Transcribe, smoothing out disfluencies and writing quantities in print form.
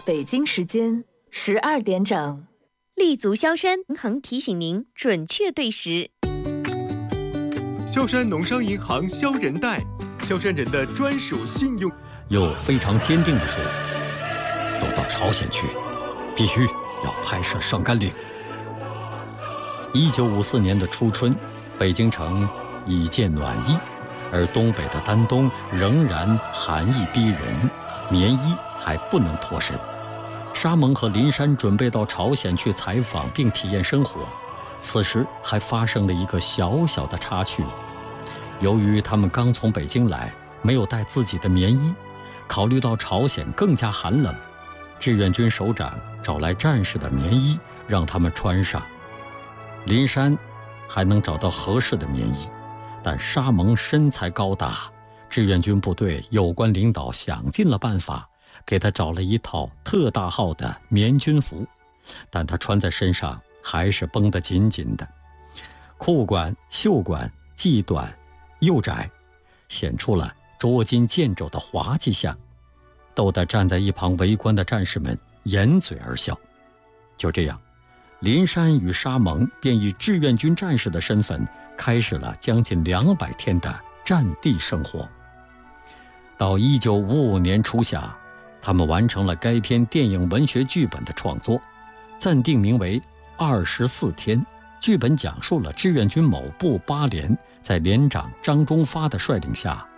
北京时间12点整， 立足萧山银行提醒您准确对时。 萧山农商银行萧人贷，萧山人的专属信用。 又非常坚定地说：“走到朝鲜去，必须要拍摄上甘岭。”1954年的初春，北京城已见暖意，而东北的丹东仍然寒意逼人，棉衣还不能脱身。沙蒙和林山准备到朝鲜去采访并体验生活，此时还发生了一个小小的插曲。由于他们刚从北京来，没有带自己的棉衣，考虑到朝鲜更加寒冷，志愿军首长找来战士的棉衣让他们穿上。林山还能找到合适的棉衣，但沙蒙身材高大，志愿军部队有关领导想尽了办法，给他找了一套特大号的棉军服，但他穿在身上还是绷得紧紧的，裤管、袖管既短又窄，显出了捉襟见肘的滑稽相，逗得站在一旁围观的战士们掩嘴而笑。就这样，林山与沙蒙便以志愿军战士的身份开始了将近200天的战地生活。到1955年初夏，他们完成了该篇电影文学剧本的创作，暂定名为《24天》。剧本讲述了志愿军某部8连在连长张忠发的率领下